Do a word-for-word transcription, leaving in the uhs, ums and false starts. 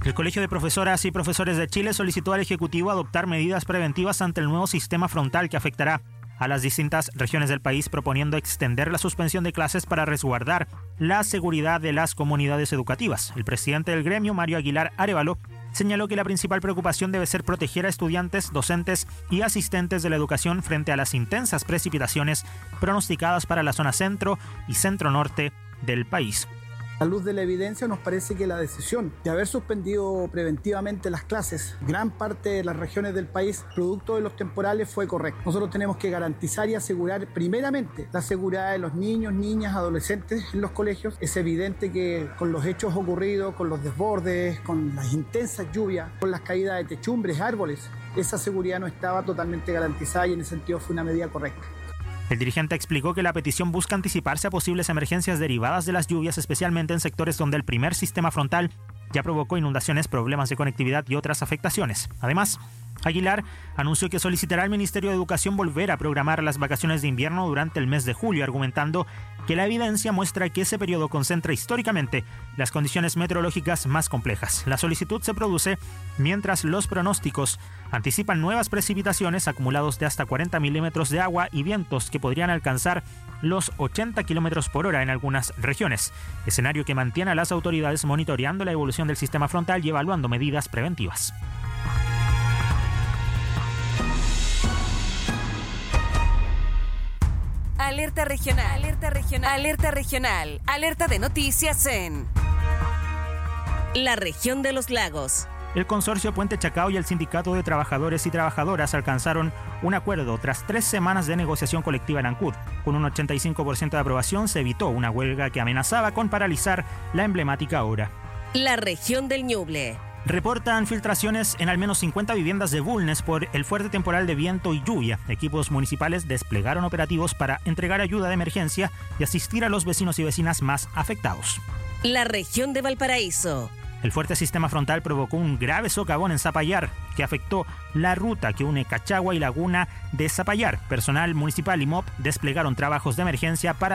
El Colegio de Profesoras y Profesores de Chile solicitó al Ejecutivo adoptar medidas preventivas ante el nuevo sistema frontal que afectará a las distintas regiones del país, proponiendo extender la suspensión de clases para resguardar la seguridad de las comunidades educativas. El presidente del gremio, Mario Aguilar Arévalo, señaló que la principal preocupación debe ser proteger a estudiantes, docentes y asistentes de la educación frente a las intensas precipitaciones pronosticadas para la zona centro y centro-norte del país. A la luz de la evidencia, nos parece que la decisión de haber suspendido preventivamente las clases, gran parte de las regiones del país, producto de los temporales, fue correcta. Nosotros tenemos que garantizar y asegurar primeramente la seguridad de los niños, niñas, adolescentes en los colegios. Es evidente que con los hechos ocurridos, con los desbordes, con las intensas lluvias, con las caídas de techumbres, árboles, esa seguridad no estaba totalmente garantizada y en ese sentido fue una medida correcta. El dirigente explicó que la petición busca anticiparse a posibles emergencias derivadas de las lluvias, especialmente en sectores donde el primer sistema frontal ya provocó inundaciones, problemas de conectividad y otras afectaciones. Además, Aguilar anunció que solicitará al Ministerio de Educación volver a programar las vacaciones de invierno durante el mes de julio, argumentando que la evidencia muestra que ese periodo concentra históricamente las condiciones meteorológicas más complejas. La solicitud se produce mientras los pronósticos anticipan nuevas precipitaciones, acumulados de hasta cuarenta milímetros de agua y vientos que podrían alcanzar los ochenta kilómetros por hora en algunas regiones, escenario que mantiene a las autoridades monitoreando la evolución del sistema frontal y evaluando medidas preventivas. Alerta regional, alerta regional, alerta regional, alerta de noticias en la región de los lagos. El consorcio Puente Chacao y el Sindicato de Trabajadores y Trabajadoras alcanzaron un acuerdo tras tres semanas de negociación colectiva en Ancud. Con un ochenta y cinco por ciento de aprobación se evitó una huelga que amenazaba con paralizar la emblemática obra. La región del Ñuble. Reportan filtraciones en al menos cincuenta viviendas de Bulnes por el fuerte temporal de viento y lluvia. Equipos municipales desplegaron operativos para entregar ayuda de emergencia y asistir a los vecinos y vecinas más afectados. La región de Valparaíso. El fuerte sistema frontal provocó un grave socavón en Zapallar que afectó la ruta que une Cachagua y Laguna de Zapallar. Personal municipal y M O P desplegaron trabajos de emergencia para